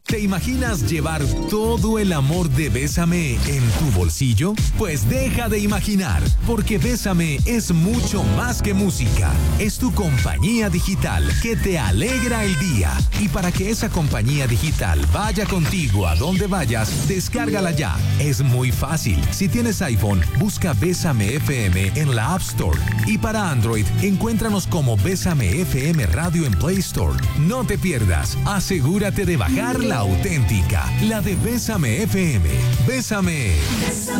¿Te imaginas llevar todo el amor de Bésame en tu bolsillo? Pues deja de imaginar, porque Bésame es mucho más que música. Es tu compañía digital que te alegra el día. Y para que esa compañía digital vaya contigo a donde vayas, descárgala ya. Es muy fácil. Si tienes iPhone, busca Bésame FM en la App Store. Y para Android, encuéntranos como Bésame FM Radio en Play Store. No te pierdas. Asegúrate de bajar la auténtica, la de Bésame FM. Bésame.